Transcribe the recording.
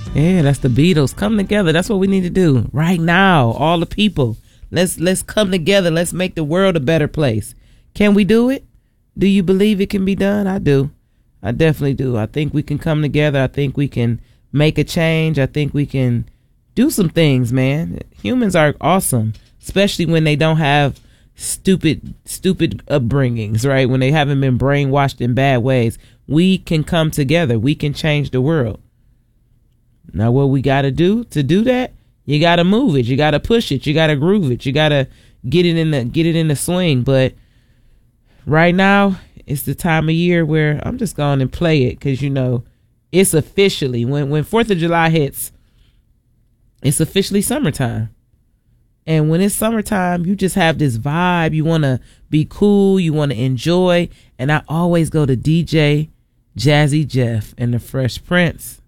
Yeah, that's the Beatles. Come together. That's what we need to do right now. All the people. Let's come together. Let's make the world a better place. Can we do it? Do you believe it can be done? I do. I definitely do. I think we can come together. I think we can make a change. I think we can do some things, man. Humans are awesome, especially when they don't have stupid upbringings, right? When they haven't been brainwashed in bad ways. We can come together. We can change the world. Now, what we got to do that, you got to move it. You got to push it. You got to groove it. You got to get it in the swing. But right now, it's the time of year where I'm just going and play it because, you know, it's officially, when 4th of July hits, it's officially summertime. And when it's summertime, you just have this vibe. You want to be cool. You want to enjoy. And I always go to DJ Jazzy Jeff and the Fresh Prince.